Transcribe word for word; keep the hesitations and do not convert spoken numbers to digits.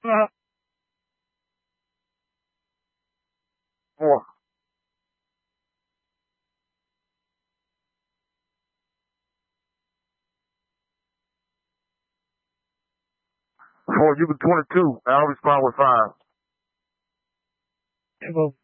Four. Four, you can twenty-two. I'll respond with five. Hey, well,